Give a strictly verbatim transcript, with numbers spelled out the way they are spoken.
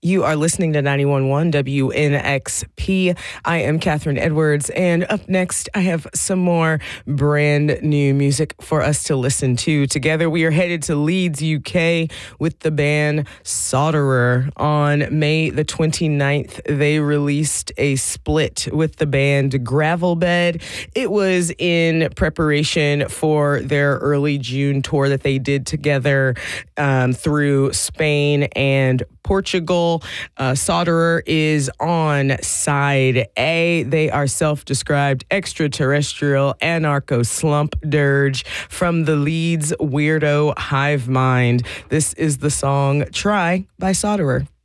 You are listening to ninety-one point one W N X P. I am Catherine Edwards, and up next, I have some more brand new music for us to listen to. Together, we are headed to Leeds, U K with the band Solderer. On May the twenty-ninth, they released a split with the band Gravelbed. It was in preparation for their early June tour that they did together um, through Spain and Portugal. Uh, Solderer is on side A. They are self-described extraterrestrial anarcho slump dirge from the Leeds weirdo hive mind. This is the song Try by Solderer.